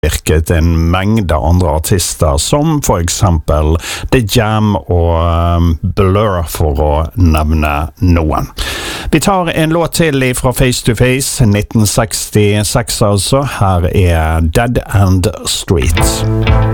virket en mengde andre artister, som for eksempel The Jam og Blur, for å nevne noen. Vi tar en låt til fra Face to Face, 1966 altså. Her er Dead End Street.